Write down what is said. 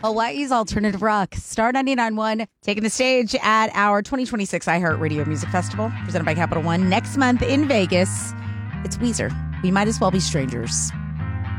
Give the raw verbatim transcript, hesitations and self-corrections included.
Hawaii's alternative rock. Star ninety-nine point one taking the stage at our twenty twenty-six iHeartRadio Music Festival, presented by Capital One. Next month in Vegas, it's Weezer. We might as well be strangers.